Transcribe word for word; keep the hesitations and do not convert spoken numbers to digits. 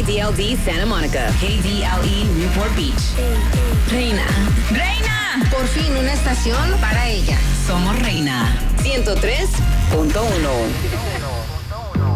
D L D Santa Monica, K D L E Newport Beach. Reina. Reina. Por fin una estación para ella. Somos Reina. ciento tres punto uno.